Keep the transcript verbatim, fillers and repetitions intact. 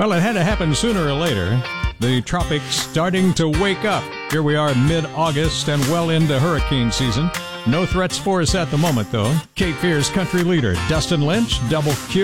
Well, it had to happen sooner or later. The tropics starting to wake up. Here we are mid-August and well into hurricane season. No threats for us at the moment, though. Cape Fear's country leader, Dustin Lynch, Double Q.